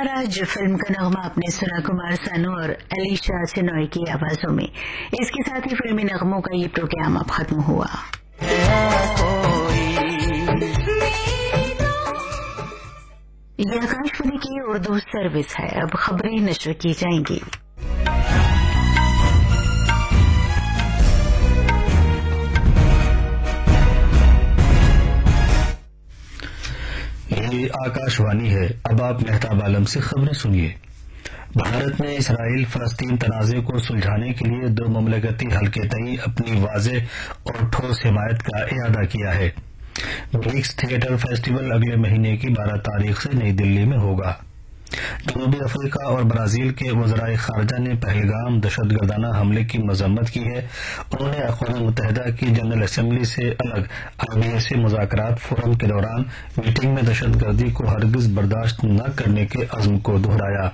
और आज फिल्म का नगमा आपने सुना कुमार सानू और अलीशा चिनॉय की आवाजों में। इसके साथ ही फिल्मी नगमों का ये प्रोग्राम अब खत्म हुआ। ये आकाशवाणी की उर्दू सर्विस है। अब खबरें नश्र की जाएंगी। ये आकाशवाणी है। अब आप मेहताब आलम से खबरें सुनिए। भारत ने इसराइल फलस्तीन तनाज़े को सुलझाने के लिए दो ममलकती हल के तई अपनी वाज़ेह और ठोस हिमायत का इरादा किया है। ब्रिक्स थिएटर फेस्टिवल अगले महीने की 12 तारीख से नई दिल्ली में होगा। जनूबी अफ्रीका और ब्राजील के वज़राए खारजा ने पहलगाम दहशतगर्दाना हमले की मजम्मत की है। उन्होंने अक़वाम मुत्तहिदा की जनरल असेंबली से अलग IBAC मुज़ाकरात फोरम के दौरान मीटिंग में दहशतगर्दी को हरगिज बर्दाश्त न करने के अज़्म को दोहराया।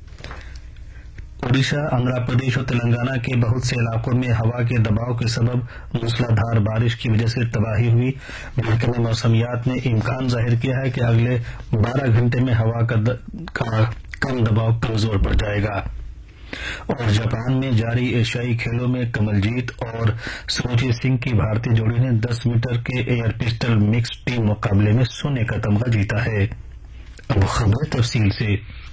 ओडिशा, आंध्र प्रदेश और तेलंगाना के बहुत से इलाकों में हवा के दबाव के सबब मूसलाधार बारिश की वजह से तबाही हुई। महकमे मौसमियात ने इम्कान जाहिर किया है कि अगले 12 घंटे में हवा का कम दबाव कमजोर पड़ जाएगा। और जापान में जारी एशियाई खेलों में कमलजीत और सुरुचि सिंह की भारतीय जोड़ी ने 10 मीटर के एयर पिस्टल मिक्स टीम मुकाबले में सोने का तमगा जीता है। अब खबर तफसील से।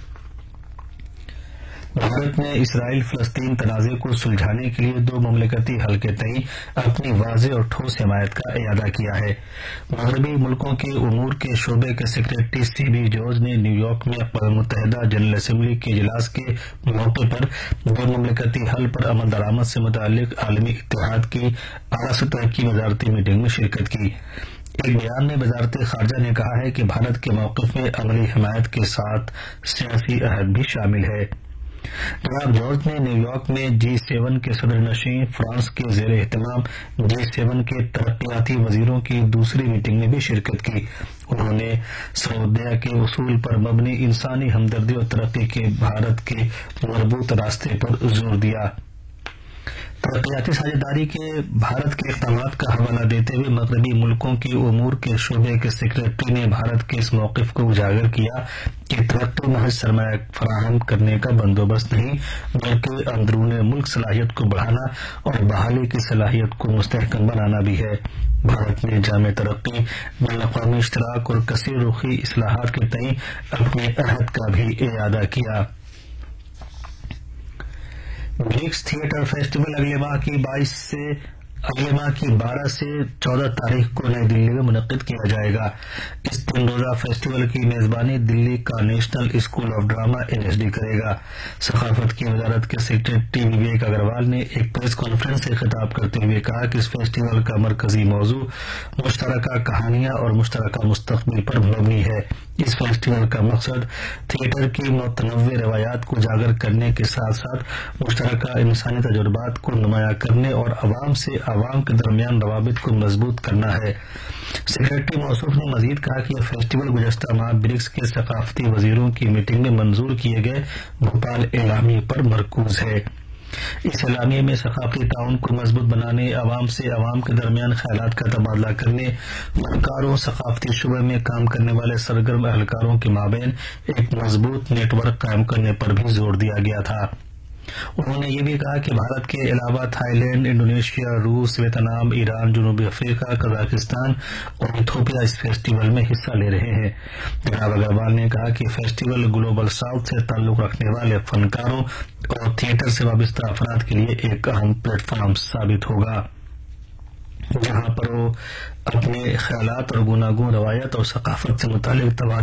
भारत ने इसराइल फलस्तीन तनाज़े को सुलझाने के लिए दो ममलकती हल के तई अपनी वाज़ेह और ठोस हिमायत का इरादा किया है। मगरबी मुल्कों के उमूर के शोबे के सेक्रेटरी CB जॉर्ज ने न्यूयॉर्क में अक़वाम मुत्तहिदा जनरल असेंबली के इजलास के मौके पर दो ममलकती हल पर अमल दरामद से मुताल्लिक आलमी इत्तेहाद की आला सतह की वज़ारती मीटिंग में शिरकत की। एक बयान में वज़ारत खारजा ने कहा है कि भारत के मौक़िफ़ में अमली हिमायत के साथ सियासी अहद भी शामिल है। जनाब जॉर्ज ने न्यूयॉर्क में G7 के सदर नशीं फ्रांस के ज़ेर एहतमाम G7 के तरक्याती वजीरों की दूसरी मीटिंग में भी शिरकत की। उन्होंने सऊदिया के उसूल पर मबनी इंसानी हमदर्दी और तरक्की के भारत के मजबूत रास्ते पर जोर दिया। तरक्याती साझेदारी के भारत के इक़दामात का हवाला देते हुए मगरबी मुल्कों के उमूर के शोबे के सेक्रेटरी ने भारत के इस मौक़िफ़ को उजागर किया कि तरक्की महज सरमाया फराहम करने का बंदोबस्त नहीं बल्कि अंदरूने मुल्क सलाहियत को बढ़ाना और बहाली की सलाहियत को मुस्तहकम बनाना भी है। भारत ने जामे तरक्की, बैनुल-अक़वामी इश्तराक और कसीर रुखी इस्लाहात के तई अपने अहद का भी इरादा किया। ब्रिक्स थिएटर फेस्टिवल अगले माह की 12 से 14 तारीख को नई दिल्ली में मुनक़्क़िद किया जाएगा। इस 3 रोज़ा फेस्टिवल की मेज़बानी दिल्ली का national school of drama NSD करेगा। सखाफत की वजारत के सेक्रेटरी विवेक अग्रवाल ने एक प्रेस कॉन्फ्रेंस से खिताब करते हुए कहा कि इस फेस्टिवल का मरकजी मौजू मुश्तरका कहानियां और मुश्तरका मुस्तक़बिल पर मबनी है। इस फेस्टिवल का मकसद थिएटर की मुतनव्वे रवायात को उजागर करने के साथ साथ मुश्तरका इंसानी तजुर्बात को नुमाया करने और अवाम से अवाम के दरमियान रवाबित को मजबूत करना है। सेक्रेटरी मौसूफ ने मजीद कहा कि यह फेस्टिवल गुज़श्ता माह ब्रिक्स के सकाफती वजीरों की मीटिंग में मंजूर किए गए भोपाल एलामिये पर मरकूज है। इस एलामिये में सकाफती ताउन को मजबूत बनाने, अवाम से अवाम के दरमियान ख्यालात का तबादला करने, फनकारों, सकाफती शुबे में काम करने वाले सरगर्म अहलकारों के माबैन एक मजबूत नेटवर्क कायम करने पर भी जोर दिया गया था। उन्होंने ये भी कहा कि भारत के अलावा थाईलैंड, इंडोनेशिया, रूस, वियतनाम, ईरान, जनूबी अफ्रीका, कजाकिस्तान और इथोपिया इस फेस्टिवल में हिस्सा ले रहे हैं। जनाब अग्रवाल ने कहा कि फेस्टिवल ग्लोबल साउथ से ताल्लुक रखने वाले फनकारों और थिएटर से वाबस्ता अफराद के लिए एक अहम प्लेटफॉर्म साबित होगा जहां पर वो अपने ख्यालात और गुनागून रवायत और सकाफत से मुतालिक